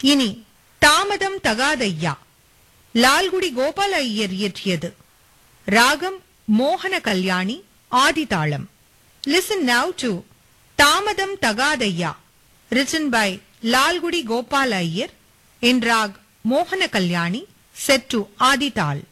இனி தாமதம் தகாதையா லால்குடி கோபால ஐயர் இயற்றியது. ராகம் மோகன கல்யாணி, ஆதிதாளம். Listen now to தாமதம் தகாதையா, written by Lalgudi Gopala Iyer in rag மோகன கல்யாணி, set to ஆதிதாள்.